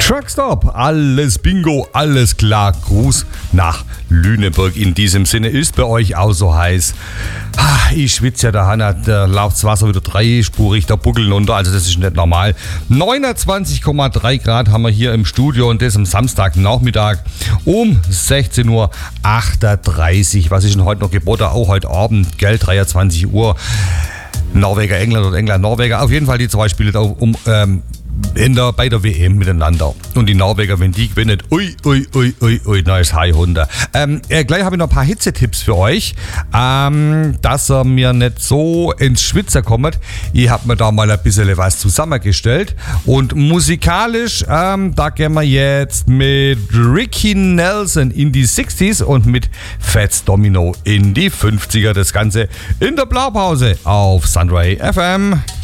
Truckstop, alles Bingo, alles klar. Gruß nach Lüneburg. In diesem Sinne ist bei euch auch so heiß. Ich schwitze ja, da läuft das Wasser wieder dreispurig, da buckeln runter, also das ist nicht normal. 29,3 Grad haben wir hier im Studio und das am Samstagnachmittag um 16.38 Uhr. Was ist denn heute noch geboten? Auch heute Abend, gell, 23 Uhr. Norweger, England oder England, Norweger. Auf jeden Fall die zwei Spiele bei der WM miteinander. Und die Norweger, wenn die gewinnen, neues High Hunde. Gleich habe ich noch ein paar Hitzetipps für euch, dass ihr mir nicht so ins Schwitzen kommt. Ich habe mir da mal ein bisschen was zusammengestellt. Und musikalisch, da gehen wir jetzt mit Ricky Nelson in die 60s und mit Fats Domino in die 50er. Das Ganze in der Blaupause auf Sunray FM.